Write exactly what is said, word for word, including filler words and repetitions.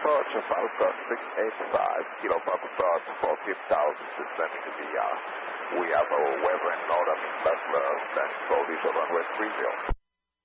approach of Alpha six eight five, Kilo Papa Cross for fifth thousand, descending to the, uh, we have our weather and northern Butler, then slowly to runway three zero.